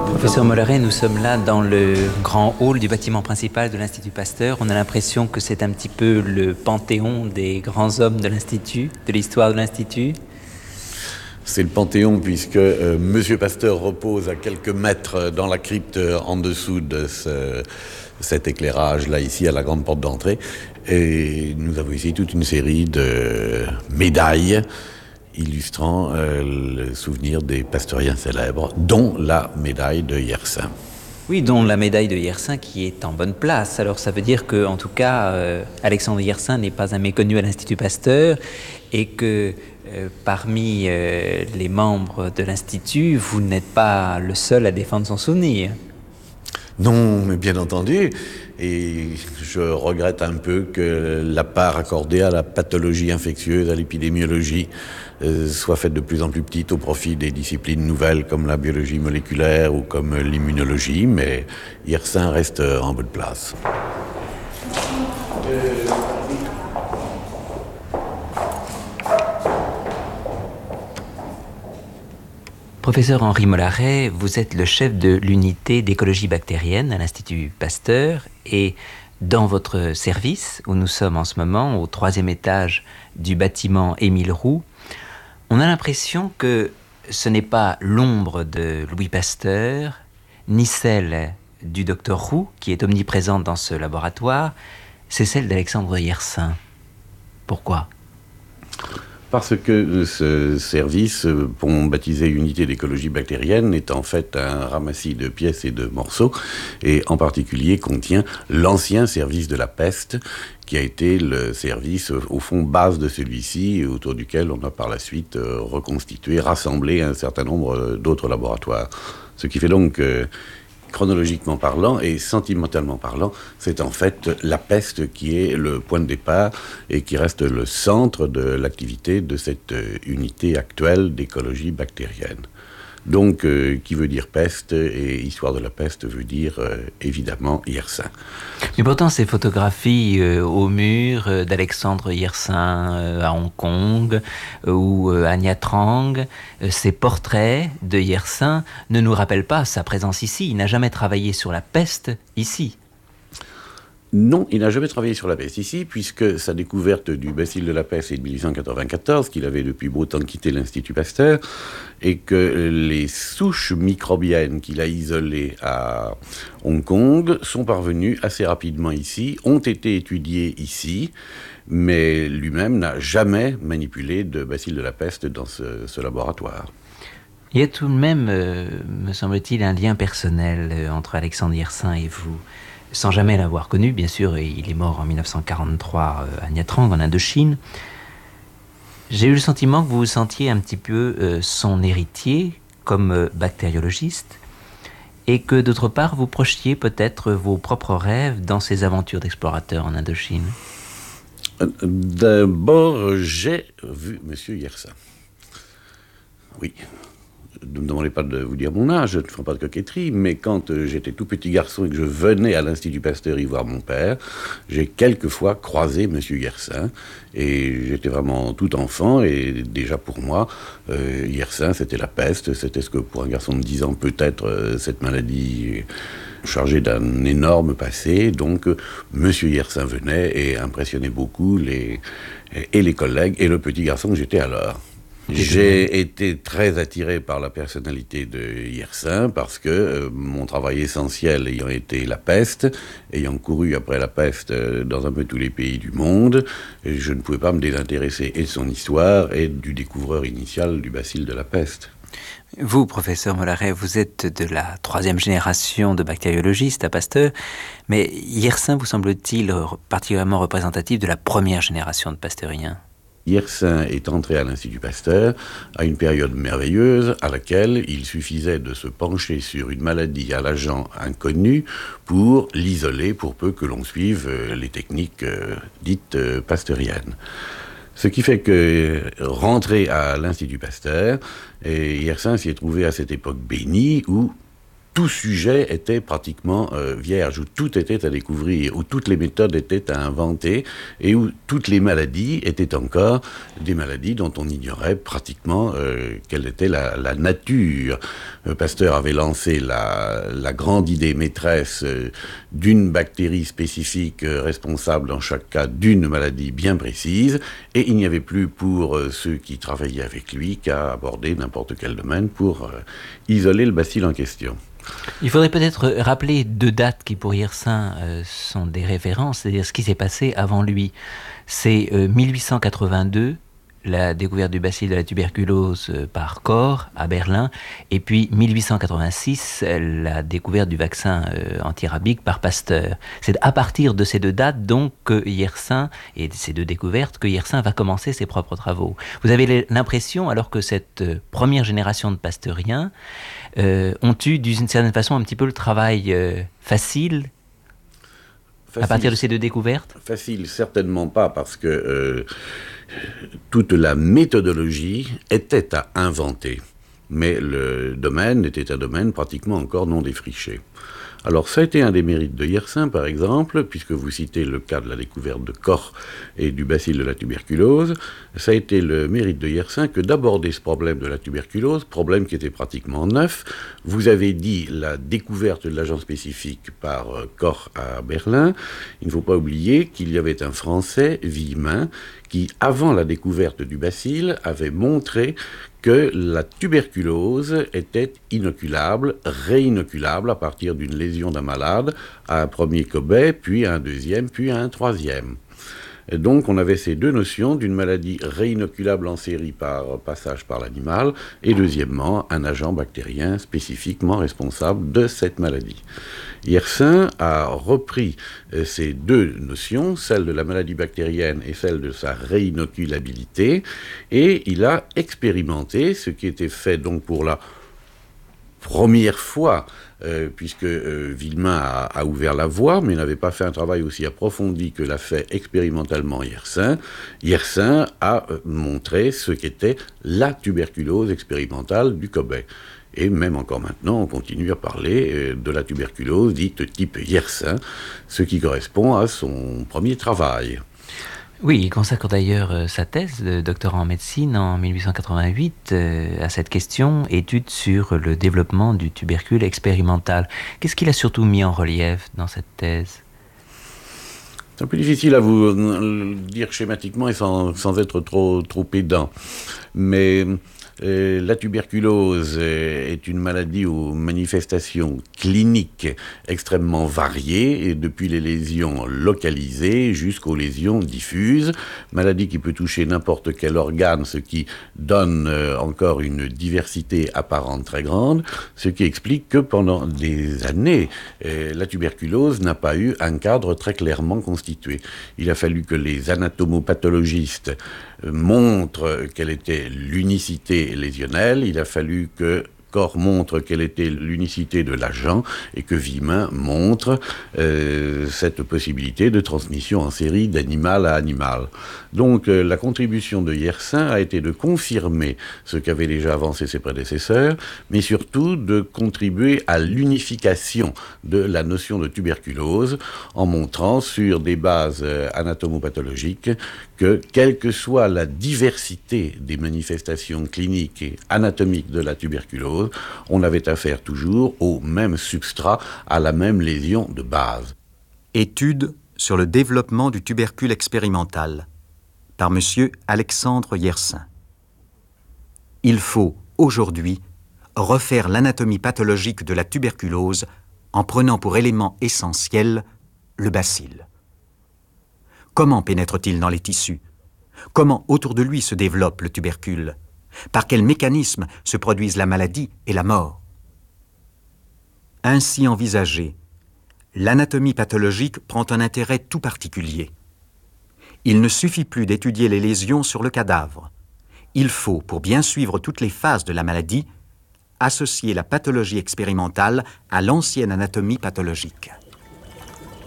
Professeur Mollaret, nous sommes là dans le grand hall du bâtiment principal de l'Institut Pasteur. On a l'impression que c'est un petit peu le panthéon des grands hommes de l'Institut, de l'histoire de l'Institut. C'est le Panthéon puisque Monsieur Pasteur repose à quelques mètres dans la crypte en dessous de cet éclairage-là, ici, à la grande porte d'entrée. Et nous avons ici toute une série de médailles illustrant le souvenir des pasteuriens célèbres, dont la médaille de Yersin. Oui, dont la médaille de Yersin qui est en bonne place. Alors ça veut dire que, en tout cas, Alexandre Yersin n'est pas un méconnu à l'Institut Pasteur et que parmi les membres de l'Institut, vous n'êtes pas le seul à défendre son souvenir. Non, mais bien entendu. Et je regrette un peu que la part accordée à la pathologie infectieuse, à l'épidémiologie, soit faite de plus en plus petite au profit des disciplines nouvelles comme la biologie moléculaire ou comme l'immunologie, mais Yersin reste en bonne place. Professeur Henri Mollaret, vous êtes le chef de l'unité d'écologie bactérienne à l'Institut Pasteur et dans votre service, où nous sommes en ce moment, au 3e étage du bâtiment Émile Roux, on a l'impression que ce n'est pas l'ombre de Louis Pasteur, ni celle du docteur Roux, qui est omniprésente dans ce laboratoire, c'est celle d'Alexandre Yersin. Pourquoi ? Parce que ce service, baptisé Unité d'écologie bactérienne, est en fait un ramassis de pièces et de morceaux, et en particulier contient l'ancien service de la peste, qui a été le service, au fond, base de celui-ci, autour duquel on a par la suite reconstitué, rassemblé un certain nombre d'autres laboratoires. Ce qui fait donc chronologiquement parlant et sentimentalement parlant, c'est en fait la peste qui est le point de départ et qui reste le centre de l'activité de cette unité actuelle d'écologie bactérienne. Donc, qui veut dire peste, et histoire de la peste veut dire évidemment Yersin. Mais pourtant, ces photographies au mur d'Alexandre Yersin à Hong Kong ou à Nha Trang, ces portraits de Yersin ne nous rappellent pas sa présence ici. Il n'a jamais travaillé sur la peste ici. Non, il n'a jamais travaillé sur la peste ici, puisque sa découverte du bacille de la peste est de 1894, qu'il avait depuis beau temps quitté l'Institut Pasteur, et que les souches microbiennes qu'il a isolées à Hong Kong sont parvenues assez rapidement ici, ont été étudiées ici, mais lui-même n'a jamais manipulé de bacille de la peste dans ce laboratoire. Il y a tout de même, me semble-t-il, un lien personnel entre Alexandre Yersin et vous. Sans jamais l'avoir connu, bien sûr, et il est mort en 1943 à Nha Trang, en Indochine. J'ai eu le sentiment que vous vous sentiez un petit peu son héritier, comme bactériologiste, et que d'autre part, vous projetiez peut-être vos propres rêves dans ces aventures d'explorateur en Indochine. D'abord, j'ai vu M. Yersin. Oui. Ne me demandez pas de vous dire mon âge, je ne ferai pas de coquetterie, mais quand j'étais tout petit garçon et que je venais à l'Institut Pasteur y voir mon père, j'ai quelquefois croisé M. Yersin, et j'étais vraiment tout enfant, et déjà pour moi, Yersin c'était la peste, c'était ce que pour un garçon de 10 ans peut être cette maladie chargée d'un énorme passé, donc M. Yersin venait et impressionnait beaucoup les collègues et le petit garçon que j'étais alors. J'ai été très attiré par la personnalité de Yersin parce que mon travail essentiel ayant été la peste, ayant couru après la peste dans un peu tous les pays du monde, je ne pouvais pas me désintéresser et de son histoire et du découvreur initial du bacille de la peste. Vous, professeur Mollaret, vous êtes de la 3e génération de bactériologistes à Pasteur, mais Yersin vous semble-t-il particulièrement représentatif de la 1re génération de pasteuriens ? Yersin est entré à l'Institut Pasteur à une période merveilleuse à laquelle il suffisait de se pencher sur une maladie à l'agent inconnu pour l'isoler, pour peu que l'on suive les techniques dites pasteuriennes. Ce qui fait que, rentré à l'Institut Pasteur, Yersin s'y est trouvé à cette époque bénie où tout sujet était pratiquement vierge, où tout était à découvrir, où toutes les méthodes étaient à inventer, et où toutes les maladies étaient encore des maladies dont on ignorait pratiquement quelle était la nature. Pasteur avait lancé la grande idée maîtresse d'une bactérie spécifique responsable dans chaque cas d'une maladie bien précise, et il n'y avait plus pour ceux qui travaillaient avec lui qu'à aborder n'importe quel domaine pour isoler le bacille en question. Il faudrait peut-être rappeler 2 dates qui pour Yersin sont des références, c'est-à-dire ce qui s'est passé avant lui. C'est 1882, la découverte du bacille de la tuberculose par Koch à Berlin, et puis 1886, la découverte du vaccin antirabique par Pasteur. C'est à partir de ces 2 dates donc que Yersin, et de ces 2 découvertes, que Yersin va commencer ses propres travaux. Vous avez l'impression, alors que cette première génération de pasteuriens ont eu d'une certaine façon un petit peu le travail facile à partir de ces 2 découvertes? Facile, certainement pas, parce que toute la méthodologie était à inventer, mais le domaine était un domaine pratiquement encore non défriché. Alors ça a été un des mérites de Yersin, par exemple, puisque vous citez le cas de la découverte de Koch et du bacille de la tuberculose. Ça a été le mérite de Yersin que d'aborder ce problème de la tuberculose, problème qui était pratiquement neuf. Vous avez dit la découverte de l'agent spécifique par Koch à Berlin. Il ne faut pas oublier qu'il y avait un Français, Villemin, qui, avant la découverte du bacille, avait montré que la tuberculose était inoculable, réinoculable à partir d'une lésion d'un malade à un premier cobaye, puis à un deuxième, puis à un troisième. Et donc on avait ces 2 notions d'une maladie réinoculable en série par passage par l'animal et deuxièmement un agent bactérien spécifiquement responsable de cette maladie. Yersin a repris ces 2 notions, celle de la maladie bactérienne et celle de sa réinoculabilité, et il a expérimenté ce qui était fait donc pour la première fois, puisque Villemin a ouvert la voie, mais n'avait pas fait un travail aussi approfondi que l'a fait expérimentalement Yersin. Yersin a montré ce qu'était la tuberculose expérimentale du cobaye. Et même encore maintenant, on continue à parler de la tuberculose dite type Yersin, ce qui correspond à son premier travail. Oui, il consacre d'ailleurs sa thèse de doctorat en médecine en 1888 à cette question, étude sur le développement du tubercule expérimental. Qu'est-ce qu'il a surtout mis en relief dans cette thèse ? C'est un peu difficile à vous le dire schématiquement et sans être trop pédant. Mais la tuberculose est une maladie aux manifestations cliniques extrêmement variées, et depuis les lésions localisées jusqu'aux lésions diffuses. Maladie qui peut toucher n'importe quel organe, ce qui donne encore une diversité apparente très grande, ce qui explique que pendant des années, la tuberculose n'a pas eu un cadre très clairement constitué. Il a fallu que les anatomopathologistes montrent quelle était l'unicité lésionnelle, il a fallu que Koch montre quelle était l'unicité de l'agent et que Villemin montre cette possibilité de transmission en série d'animal à animal. Donc la contribution de Yersin a été de confirmer ce qu'avaient déjà avancé ses prédécesseurs, mais surtout de contribuer à l'unification de la notion de tuberculose en montrant sur des bases anatomopathologiques que, quelle que soit la diversité des manifestations cliniques et anatomiques de la tuberculose, on avait affaire toujours au même substrat, à la même lésion de base. Étude sur le développement du tubercule expérimental par M. Alexandre Yersin. Il faut, aujourd'hui, refaire l'anatomie pathologique de la tuberculose en prenant pour élément essentiel le bacille. Comment pénètre-t-il dans les tissus ? Comment autour de lui se développe le tubercule ? Par quels mécanismes se produisent la maladie et la mort ? Ainsi envisagée, l'anatomie pathologique prend un intérêt tout particulier. Il ne suffit plus d'étudier les lésions sur le cadavre. Il faut, pour bien suivre toutes les phases de la maladie, associer la pathologie expérimentale à l'ancienne anatomie pathologique.